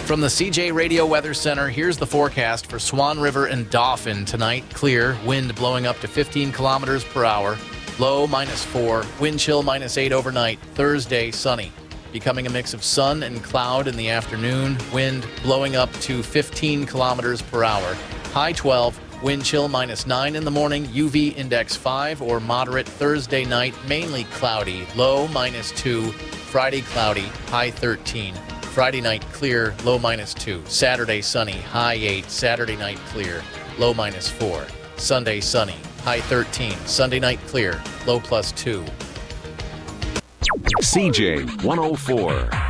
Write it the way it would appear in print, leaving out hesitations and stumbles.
From the CJ Radio Weather Center, here's the forecast for Swan River and Dauphin tonight. Clear, wind blowing up to 15 kilometers per hour. Low -4, wind chill -8 overnight. Thursday, sunny. Becoming a mix of sun and cloud in the afternoon. Wind blowing up to 15 kilometers per hour. High 12, wind chill -9 in the morning. UV index 5 or moderate. Thursday night, mainly cloudy. Low -2. Friday, cloudy. High 13. Friday night, clear, low -2. Saturday, sunny, high 8. Saturday night, clear, low -4. Sunday, sunny, high 13. Sunday night, clear, low +2. CJ 104.